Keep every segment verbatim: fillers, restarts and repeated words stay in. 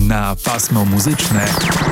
Na pasmo muzyczne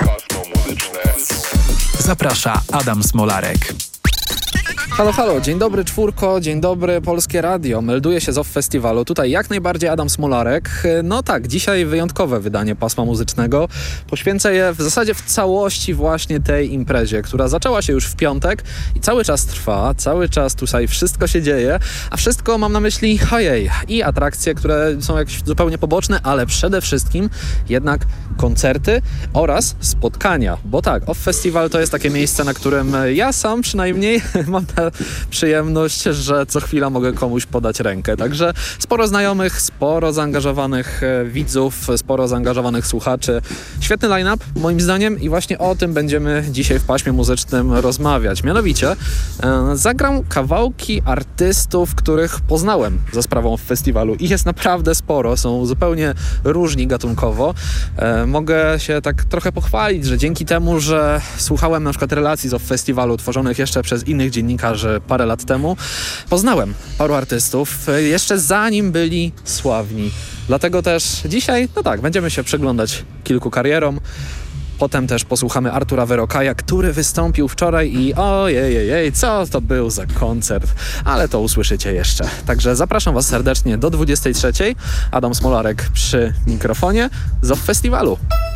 zaprasza Adam Smolarek. Halo, halo, dzień dobry czwórko, dzień dobry Polskie Radio. Melduje się z Off Festiwalu. Tutaj jak najbardziej Adam Smolarek. No tak, dzisiaj wyjątkowe wydanie pasma muzycznego. Poświęcę je w zasadzie w całości właśnie tej imprezie, która zaczęła się już w piątek i cały czas trwa, cały czas tutaj wszystko się dzieje, a wszystko mam na myśli, ojej, i atrakcje, które są jakieś zupełnie poboczne, ale przede wszystkim jednak koncerty oraz spotkania, bo tak, Off Festival to jest takie miejsce, na którym ja sam przynajmniej mam tę przyjemność, że co chwila mogę komuś podać rękę. Także sporo znajomych, sporo zaangażowanych widzów, sporo zaangażowanych słuchaczy. Świetny line-up moim zdaniem i właśnie o tym będziemy dzisiaj w paśmie muzycznym rozmawiać. Mianowicie e, zagram kawałki artystów, których poznałem za sprawą festiwalu. Ich jest naprawdę sporo, są zupełnie różni gatunkowo. E, mogę się tak trochę pochwalić, że dzięki temu, że słuchałem na przykład relacji z Off Festiwalu tworzonych jeszcze przez innych dziennikarzy parę lat temu, poznałem paru artystów jeszcze zanim byli sławni. Dlatego też dzisiaj, no tak, będziemy się przyglądać kilku karierom. Potem też posłuchamy Artura Verokaja, który wystąpił wczoraj i ojej, co to był za koncert, ale to usłyszycie jeszcze. Także zapraszam Was serdecznie do dwudziestej trzeciej. Adam Smolarek przy mikrofonie z Off Festiwalu.